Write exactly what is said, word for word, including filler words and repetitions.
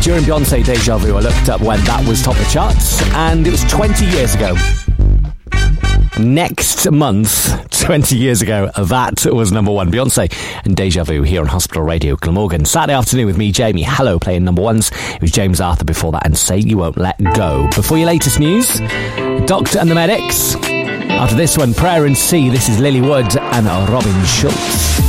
during Beyonce Deja Vu, I looked up when that was top of the charts, and it was twenty years ago. Next month, twenty years ago, that was number one. Beyonce and Deja Vu here on Hospital Radio Glamorgan. Saturday afternoon with me, Jamie. Hello, playing number ones. It was James Arthur before that, and Say You Won't Let Go. Before your latest news, Doctor and the Medics. After this one, Prayer and Sea. This is Lily Wood and Robin Schulz.